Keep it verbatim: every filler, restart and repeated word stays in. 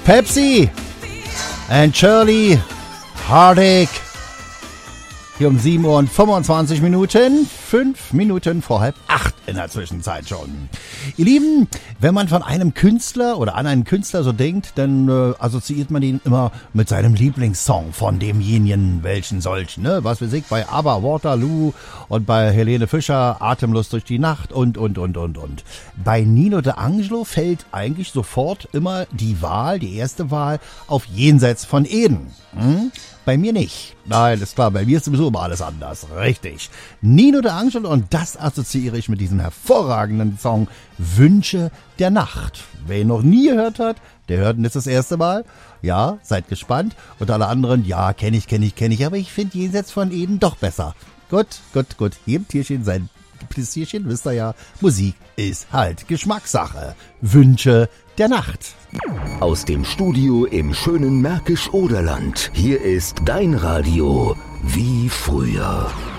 Pepsi and Shirley, Heartache. Hier um sieben Uhr und fünfundzwanzig Minuten, fünf Minuten vor halb acht in der Zwischenzeit schon. Ihr Lieben, wenn man von einem Künstler oder an einen Künstler so denkt, dann äh, assoziiert man ihn immer mit seinem Lieblingssong von demjenigen, welchen solchen, ne? Was weiß ich, bei ABBA, Waterloo und bei Helene Fischer, Atemlos durch die Nacht und, und, und, und, und. Bei Nino De Angelo fällt eigentlich sofort immer die Wahl, die erste Wahl, auf Jenseits von Eden. Hm? Bei mir nicht. Nein, ist klar, bei mir ist sowieso immer alles anders. Richtig. Nino De Angelo, und das assoziiere ich mit diesem hervorragenden Song Wünsche der Nacht. Wer ihn noch nie gehört hat, der hört ihn jetzt das erste Mal. Ja, seid gespannt. Und alle anderen, ja, kenne ich, kenne ich, kenne ich. Aber ich finde Jenseits von Eden doch besser. Gut, gut, gut. Jedem Tierchen sein Tierchen, wisst ihr ja. Musik ist halt Geschmackssache. Wünsche der Nacht. Aus dem Studio im schönen Märkisch-Oderland. Hier ist dein Radio wie früher.